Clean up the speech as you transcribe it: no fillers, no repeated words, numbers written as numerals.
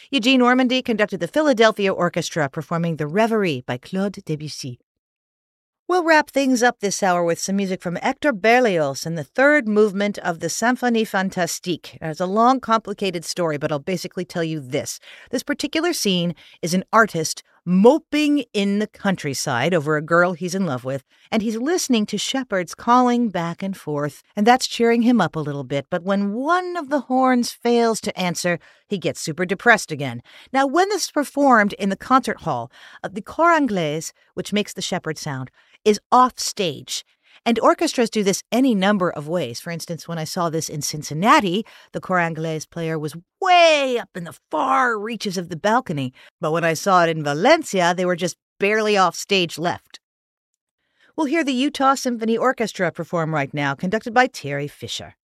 Eugene Ormandy conducted the Philadelphia Orchestra performing The Reverie by Claude Debussy. We'll wrap things up this hour with some music from Hector Berlioz and the third movement of the Symphonie Fantastique. It's a long, complicated story, but I'll basically tell you this. This particular scene is an artist moping in the countryside over a girl he's in love with, and he's listening to shepherds calling back and forth, and that's cheering him up a little bit. But when one of the horns fails to answer, he gets super depressed again. Now, when this is performed in the concert hall, the cor anglaise, which makes the shepherd sound, is off stage. And orchestras do this any number of ways. For instance, when I saw this in Cincinnati, the cor anglaise player was way up in the far reaches of the balcony. But when I saw it in Valencia, they were just barely off stage left. We'll hear the Utah Symphony Orchestra perform right now, conducted by Terry Fisher.